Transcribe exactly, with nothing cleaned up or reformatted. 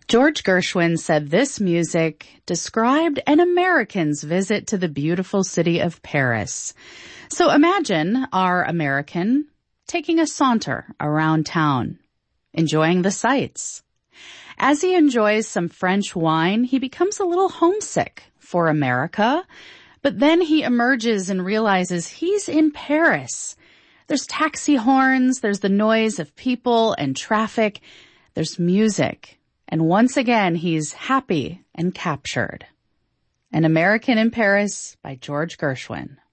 George Gershwin said this music described an American's visit to the beautiful city of Paris. So imagine our American taking a saunter around town, enjoying the sights. As he enjoys some French wine, he becomes a little homesick for America, but then he emerges and realizes he's in Paris. There's taxi horns, there's the noise of people and traffic, there's music, and once again he's happy and captured. An American in Paris by George Gershwin.